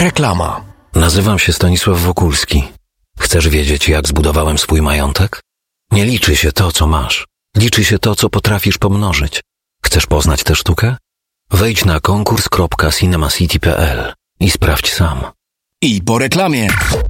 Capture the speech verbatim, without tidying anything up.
Reklama. Nazywam się Stanisław Wokulski. Chcesz wiedzieć, jak zbudowałem swój majątek? Nie liczy się to, co masz. Liczy się to, co potrafisz pomnożyć. Chcesz poznać tę sztukę? Wejdź na konkurs kropka cinemacity kropka p l i sprawdź sam. I po reklamie.